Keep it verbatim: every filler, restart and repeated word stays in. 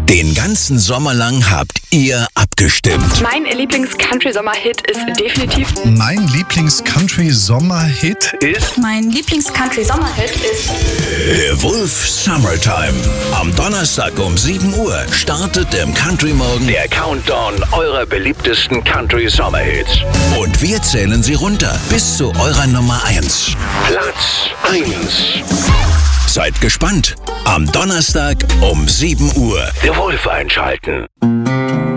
Den ganzen Sommer lang habt ihr abgestimmt. Mein Lieblings-Country-Sommer-Hit ist definitiv... Mein Lieblings-Country-Sommer-Hit ist... Mein Lieblings-Country-Sommer-Hit ist... Der Wolf Summertime. Am Donnerstag um sieben Uhr startet im Country Morgen der Countdown eurer beliebtesten Country-Sommer-Hits. Und wir zählen sie runter bis zu eurer Nummer eins. Platz eins. Seid gespannt. Am Donnerstag um sieben Uhr. Der Wolf einschalten.